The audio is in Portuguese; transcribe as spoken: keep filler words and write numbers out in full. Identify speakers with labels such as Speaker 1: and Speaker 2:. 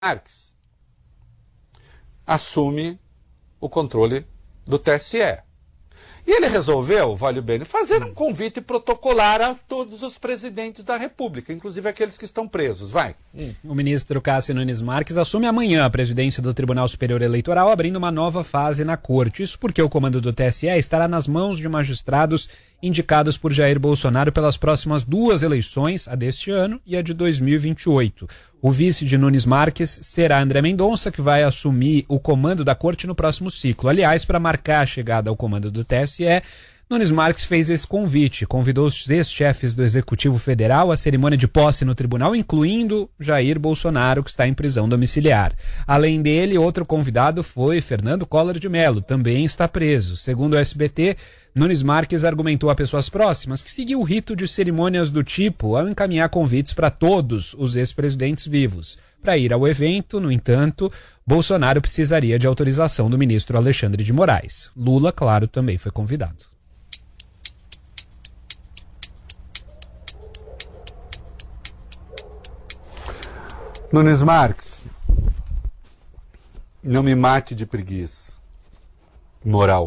Speaker 1: Marques assume o controle do T S E. E ele resolveu, Vale Bene, fazer um convite protocolar a todos os presidentes da República, inclusive aqueles que estão presos. Vai. Hum.
Speaker 2: O ministro Cássio Nunes Marques assume amanhã a presidência do Tribunal Superior Eleitoral, abrindo uma nova fase na corte. Isso porque o comando do T S E estará nas mãos de magistrados indicados por Jair Bolsonaro pelas próximas duas eleições, a deste ano e a de dois mil e vinte e oito. O vice de Nunes Marques será André Mendonça, que vai assumir o comando da corte no próximo ciclo. Aliás, para marcar a chegada ao comando do T S E, Nunes Marques fez esse convite, convidou os ex-chefes do Executivo Federal à cerimônia de posse no tribunal, incluindo Jair Bolsonaro, que está em prisão domiciliar. Além dele, outro convidado foi Fernando Collor de Mello, também está preso. Segundo o S B T, Nunes Marques argumentou a pessoas próximas que seguiu o rito de cerimônias do tipo ao encaminhar convites para todos os ex-presidentes vivos. Para ir ao evento, no entanto, Bolsonaro precisaria de autorização do ministro Alexandre de Moraes. Lula, claro, também foi convidado.
Speaker 1: Nunes Marques, não me mate de preguiça moral.